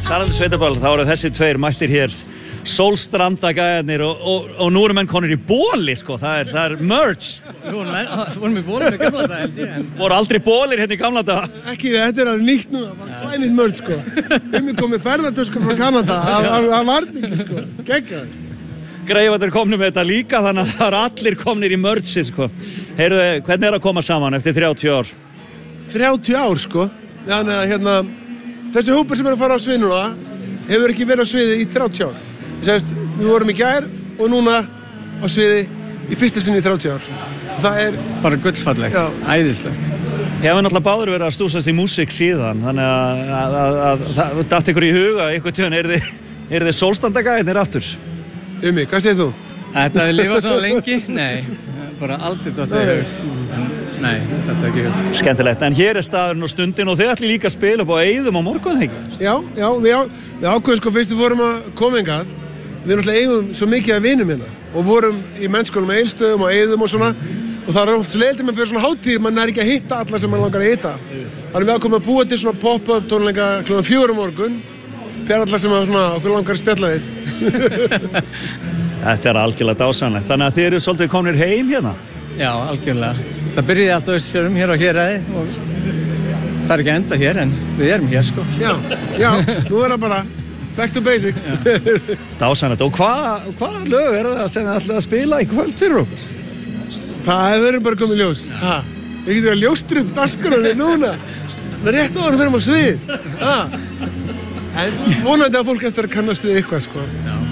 Talandi sveitaball, þá eru þessi tveir mættir hér Sólstrandagæðarnir og nú eru menn konur í bóli sko, það er merch. Vorum í bóli með gamla dag held ég. Voru aldrei bólir hérna í gamla dag? Ekki, þetta alveg nýtt núna, bara klænið merch sko. Við komið ferðartösku frá Kanada, það var ekki sko, geggjaður. Greifarnir komnir með þetta líka, þannig að það eru allir komnir í merchið sko. Heyrðu, hvernig að koma saman eftir 30 ár? 30 ár sko, þannig að þessi hópur sem að fara á svið núna hefur ekki verið á sviði í 30 ár. Við vorum í gær og núna á sviði í fyrsta sinni í 30 ár. Og það er bara gullfallegt, æðislegt. Þið hefur náttúrulega báður verið að stúsast í músík síðan, þannig að það datt ykkur í huga, einhvern tíðan er þið Sólstrandagæðarnir aftur? Hvað segir þú? Þetta hefur lifað svona lengi? Nei, bara aldrei dótt það í hug. Nei, þetta er ekki hug. Skemmtilegt, en hér er staðurinn og stundin og þið ætli líka að spila upp á Eiðum á morgun, ekki? Já, við ákveðum sko fyrst við vorum að koma hingað. Við náttúrulega eigum svo mikið af vinum hérna og vorum í mennskólum á Egilsstöðum og Eiðum og svona og það er oft svo leiðilegt með fyrir svona hátíð, mann er ekki að hitta alla sem mann langar að hitta. Þannig við ákveðum að búa til svona pop-up tónleika kl. 4 morgun fyrir alla sem svona okkur langar að spjalla við. Þetta er algjörlega dásamlegt, þannig að þið eru svolítið komnir heim hérna? Já, algjörlega. Það byrjaði allt á Austfjörðum hér á Héraði og það er ekki enda hér en við erum hér sko. Já, nú er það bara back to basics. Dásamlegt, og hvað lög er það sem þið ætlið að spila í kvöld fyrir okkur? Það hefur bara komið ljós. Við getum að ljóstra upp dagskránni núna. Það er rétt á hann fyrir á svið. En vonandi að fólk eftir að kannast við eitthvað sko.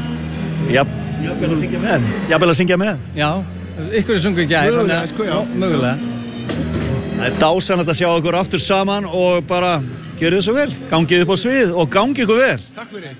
Jafnvel að syngja með. Já, ykkur er sungu í gær. Mögulega, sko, já. Mögulega. Það er dásamlegt að sjá okkur aftur saman og bara gjörið svo vel. Gangið upp á svið og gangið ykkur vel. Takk fyrir.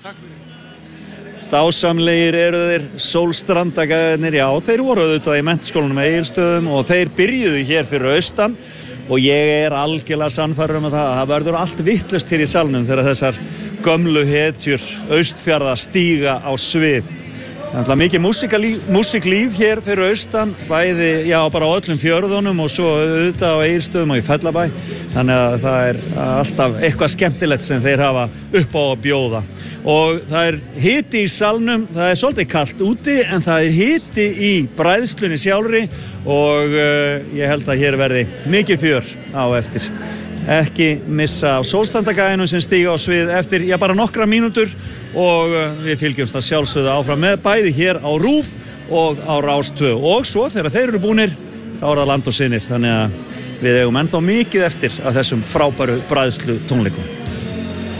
Dásamlegir eru þeir Sólstrandagæðarnir, já, þeir voru auðvitað í menntaskólanum á Egilsstöðum og þeir byrjuðu hér fyrir austan og ég er algjörlega sannfærður að það verður allt vitlaust hér í salnum þegar þessar gömlu hetjur Austfjarða stíga á svið. Það er mikið músíklíf hér fyrir austan, bæði, já, bara á öllum fjörðunum og svo auðvitað á Egilsstöðum og í Fellabæ. Þannig að það er alltaf eitthvað skemmtilegt sem þeir hafa upp á að bjóða. Og það er hiti í salnum, það er svolítið kalt úti en það er hiti í bræðslunni sjálfri og ég held að hér verði mikið fjör á eftir. Ekki missa á Sólstrandagæðinum sem stíga á svið eftir, já, bara nokkra mínútur og við fylgjumst að sjálfsögðu áfram með bæði hér á RÚV og á Rás 2 og svo þegar þeir eru búnir þá er það Land og Synir, þannig að við eigum ennþá mikið eftir af þessum frábæru bræðslu tónleikum.